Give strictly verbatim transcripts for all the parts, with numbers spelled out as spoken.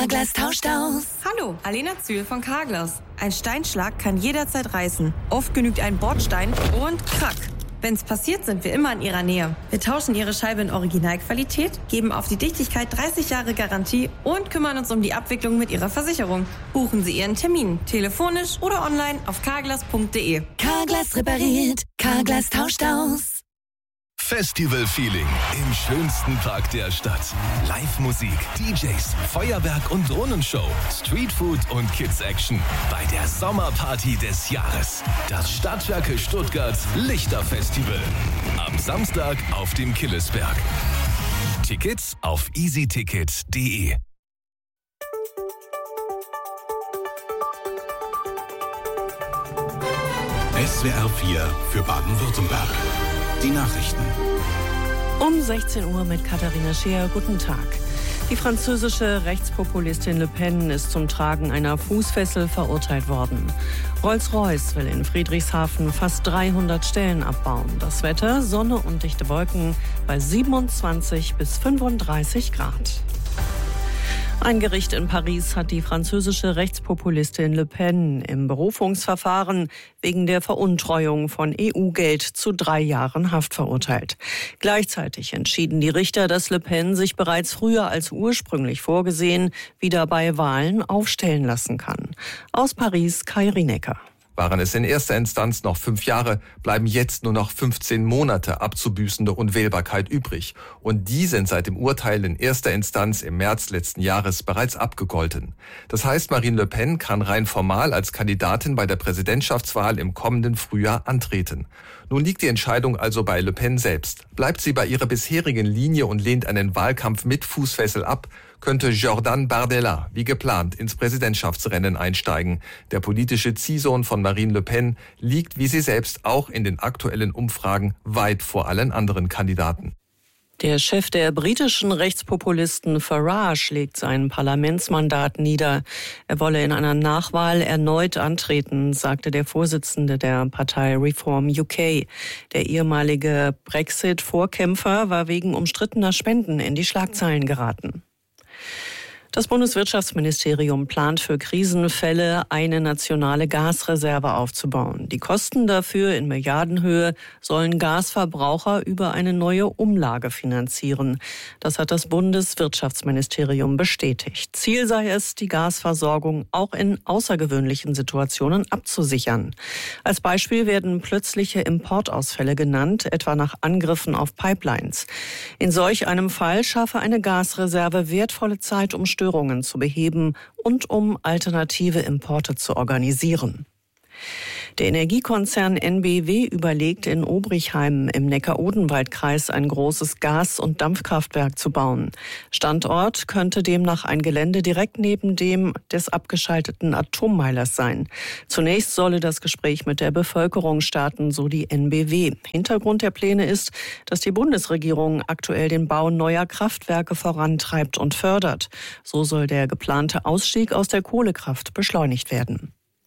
Carglass tauscht aus. Hallo, Alena Zühl von Carglass. Ein Steinschlag kann jederzeit reißen. Oft genügt ein Bordstein und krack. Wenn's passiert, sind wir immer in Ihrer Nähe. Wir tauschen Ihre Scheibe in Originalqualität, geben auf die Dichtigkeit dreißig Jahre Garantie und kümmern uns um die Abwicklung mit Ihrer Versicherung. Buchen Sie Ihren Termin, telefonisch oder online auf carglass punkt de. Carglass repariert, Carglass tauscht aus. Festival-Feeling im schönsten Park der Stadt. Live-Musik, D Js, Feuerwerk und Drohnenshow, Streetfood und Kids-Action. Bei der Sommerparty des Jahres. Das Stadtwerke Stuttgart Lichterfestival. Am Samstag auf dem Killesberg. Tickets auf easyticket punkt de. S W R vier für Baden-Württemberg. Die Nachrichten. Um sechzehn Uhr mit Katharina Scheer. Guten Tag. Die französische Rechtspopulistin Le Pen ist zum Tragen einer Fußfessel verurteilt worden. Rolls-Royce will in Friedrichshafen fast dreihundert Stellen abbauen. Das Wetter, Sonne und dichte Wolken bei siebenundzwanzig bis fünfunddreißig Grad. Ein Gericht in Paris hat die französische Rechtspopulistin Le Pen im Berufungsverfahren wegen der Veruntreuung von E U-Geld zu drei Jahren Haft verurteilt. Gleichzeitig entschieden die Richter, dass Le Pen sich bereits früher als ursprünglich vorgesehen wieder bei Wahlen aufstellen lassen kann. Aus Paris, Kai Rienecker. Waren es in erster Instanz noch fünf Jahre, bleiben jetzt nur noch fünfzehn Monate abzubüßende Unwählbarkeit übrig. Und die sind seit dem Urteil in erster Instanz im März letzten Jahres bereits abgegolten. Das heißt, Marine Le Pen kann rein formal als Kandidatin bei der Präsidentschaftswahl im kommenden Frühjahr antreten. Nun liegt die Entscheidung also bei Le Pen selbst. Bleibt sie bei ihrer bisherigen Linie und lehnt einen Wahlkampf mit Fußfessel ab, könnte Jordan Bardella wie geplant ins Präsidentschaftsrennen einsteigen. Der politische Ziehsohn von Marine Le Pen liegt, wie sie selbst, auch in den aktuellen Umfragen weit vor allen anderen Kandidaten. Der Chef der britischen Rechtspopulisten Farage legt sein Parlamentsmandat nieder. Er wolle in einer Nachwahl erneut antreten, sagte der Vorsitzende der Partei Reform U K. Der ehemalige Brexit-Vorkämpfer war wegen umstrittener Spenden in die Schlagzeilen geraten. Das Bundeswirtschaftsministerium plant für Krisenfälle eine nationale Gasreserve aufzubauen. Die Kosten dafür in Milliardenhöhe sollen Gasverbraucher über eine neue Umlage finanzieren. Das hat das Bundeswirtschaftsministerium bestätigt. Ziel sei es, die Gasversorgung auch in außergewöhnlichen Situationen abzusichern. Als Beispiel werden plötzliche Importausfälle genannt, etwa nach Angriffen auf Pipelines. In solch einem Fall schaffe eine Gasreserve wertvolle Zeit, um Störungen zu beheben und um alternative Importe zu organisieren. Der Energiekonzern N B W überlegt, in Obrichheim im Neckar-Odenwald-Kreis ein großes Gas- und Dampfkraftwerk zu bauen. Standort könnte demnach ein Gelände direkt neben dem des abgeschalteten Atommeilers sein. Zunächst solle das Gespräch mit der Bevölkerung starten, so die N B W. Hintergrund der Pläne ist, dass die Bundesregierung aktuell den Bau neuer Kraftwerke vorantreibt und fördert. So soll der geplante Ausstieg aus der Kohlekraft beschleunigt werden.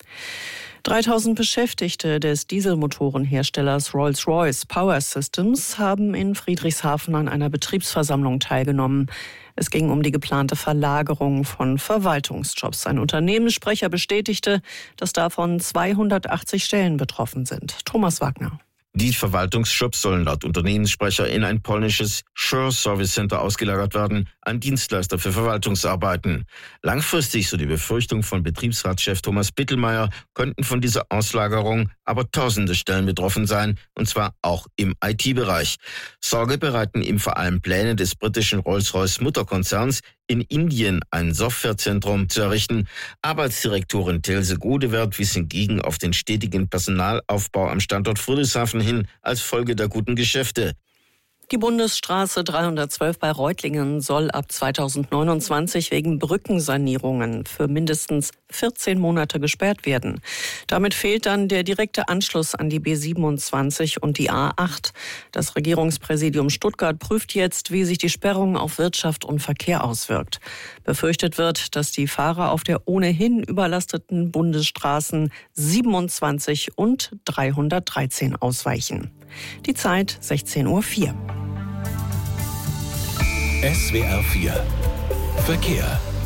dreitausend Beschäftigte des Dieselmotorenherstellers Rolls-Royce Power Systems haben in Friedrichshafen an einer Betriebsversammlung teilgenommen. Es ging um die geplante Verlagerung von Verwaltungsjobs. Ein Unternehmenssprecher bestätigte, dass davon zweihundertachtzig Stellen betroffen sind. Thomas Wagner. Die Verwaltungsjobs sollen laut Unternehmenssprecher in ein polnisches Shore Service Center ausgelagert werden, ein Dienstleister für Verwaltungsarbeiten. Langfristig, so die Befürchtung von Betriebsratschef Thomas Bittelmeier, könnten von dieser Auslagerung aber tausende Stellen betroffen sein, und zwar auch im I T-Bereich. Sorge bereiten ihm vor allem Pläne des britischen Rolls-Royce Mutterkonzerns, in Indien ein Softwarezentrum zu errichten. Arbeitsdirektorin Telse Godewert wies hingegen auf den stetigen Personalaufbau am Standort Friedrichshafen hin als Folge der guten Geschäfte. Die Bundesstraße dreihundertzwölf bei Reutlingen soll ab zweitausendneunundzwanzig wegen Brückensanierungen für mindestens vierzehn Monate gesperrt werden. Damit fehlt dann der direkte Anschluss an die B siebenundzwanzig und die A acht. Das Regierungspräsidium Stuttgart prüft jetzt, wie sich die Sperrung auf Wirtschaft und Verkehr auswirkt. Befürchtet wird, dass die Fahrer auf der ohnehin überlasteten Bundesstraßen siebenundzwanzig und dreihundertdreizehn ausweichen. Die Zeit sechzehn Uhr vier. S W R vier Verkehr.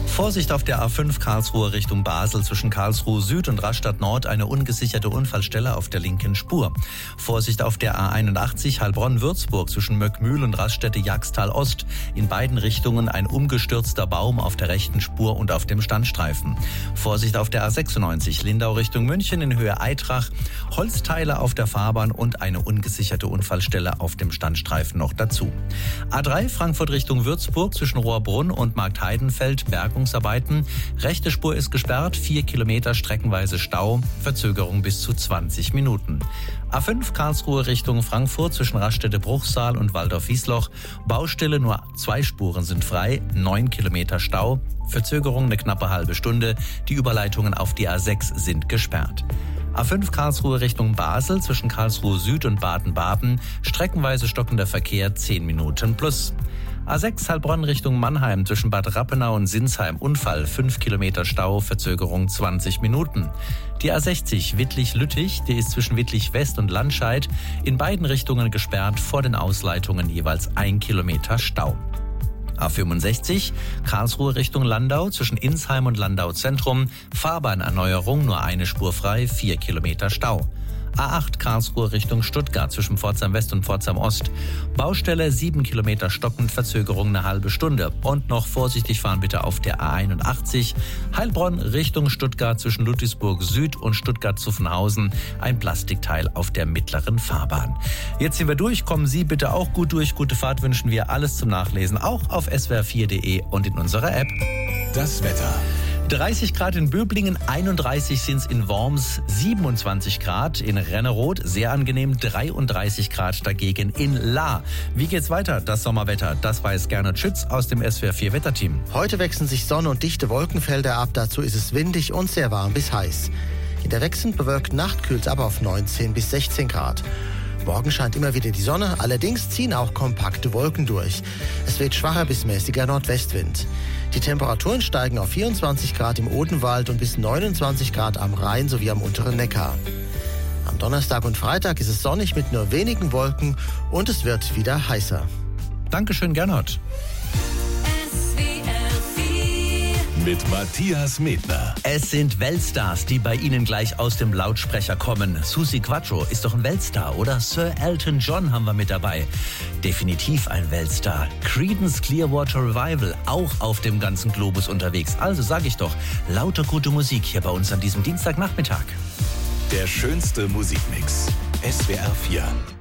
Vorsicht auf der A fünf Karlsruhe Richtung Basel zwischen Karlsruhe Süd und Rastatt Nord eine ungesicherte Unfallstelle auf der linken Spur. Vorsicht auf der A einundachtzig Heilbronn-Würzburg zwischen Möckmühl und Raststätte-Jagstal Ost. In beiden Richtungen ein umgestürzter Baum auf der rechten Spur und auf dem Standstreifen. Vorsicht auf der A sechsundneunzig Lindau Richtung München in Höhe Eitrach. Holzteile auf der Fahrbahn und eine ungesicherte Unfallstelle auf dem Standstreifen noch dazu. A drei Frankfurt Richtung Würzburg zwischen Rohrbrunn und Marktheidenfeld Bergungsarbeiten. Rechte Spur ist gesperrt, vier Kilometer streckenweise Stau, Verzögerung bis zu zwanzig Minuten. A fünf Karlsruhe Richtung Frankfurt zwischen Raststätte-Bruchsal und Waldorf-Wiesloch. Baustelle, nur zwei Spuren sind frei, neun Kilometer Stau, Verzögerung eine knappe halbe Stunde. Die Überleitungen auf die A sechs sind gesperrt. A fünf Karlsruhe Richtung Basel zwischen Karlsruhe Süd und Baden-Baden. Streckenweise stockender Verkehr zehn Minuten plus. A sechs Heilbronn Richtung Mannheim zwischen Bad Rappenau und Sinsheim. Unfall, fünf Kilometer Stau, Verzögerung zwanzig Minuten. Die A sechzig Wittlich-Lüttich, die ist zwischen Wittlich West und Landscheid in beiden Richtungen gesperrt, vor den Ausleitungen jeweils ein Kilometer Stau. A fünfundsechzig Karlsruhe Richtung Landau zwischen Insheim und Landau Zentrum. Fahrbahnerneuerung, nur eine Spur frei, vier Kilometer Stau. A acht Karlsruhe Richtung Stuttgart zwischen Pforzheim West und Pforzheim Ost. Baustelle sieben Kilometer stockend, Verzögerung eine halbe Stunde. Und noch vorsichtig fahren bitte auf der A einundachtzig. Heilbronn Richtung Stuttgart zwischen Ludwigsburg Süd und Stuttgart-Zuffenhausen. Ein Plastikteil auf der mittleren Fahrbahn. Jetzt sind wir durch. Kommen Sie bitte auch gut durch. Gute Fahrt wünschen wir. Alles zum Nachlesen auch auf S W R vier punkt de und in unserer App. Das Wetter. dreißig Grad in Böblingen, einunddreißig sind es in Worms, siebenundzwanzig Grad in Renneroth, sehr angenehm, dreiunddreißig Grad dagegen in Lahr. Wie geht's weiter? Das Sommerwetter, das weiß Gernot Schütz aus dem S W R vier Wetterteam. Heute wechseln sich Sonne und dichte Wolkenfelder ab, dazu ist es windig und sehr warm bis heiß. In der wechselnd bewölkten Nacht kühlt es ab auf neunzehn bis sechzehn Grad. Morgen scheint immer wieder die Sonne, allerdings ziehen auch kompakte Wolken durch. Es weht schwacher bis mäßiger Nordwestwind. Die Temperaturen steigen auf vierundzwanzig Grad im Odenwald und bis neunundzwanzig Grad am Rhein sowie am unteren Neckar. Am Donnerstag und Freitag ist es sonnig mit nur wenigen Wolken und es wird wieder heißer. Dankeschön, Gernot. Mit Matthias Medner. Es sind Weltstars, die bei Ihnen gleich aus dem Lautsprecher kommen. Suzi Quatro ist doch ein Weltstar, oder? Sir Elton John haben wir mit dabei. Definitiv ein Weltstar. Creedence Clearwater Revival, auch auf dem ganzen Globus unterwegs. Also sage ich doch, lauter gute Musik hier bei uns an diesem Dienstagnachmittag. Der schönste Musikmix. S W R vier.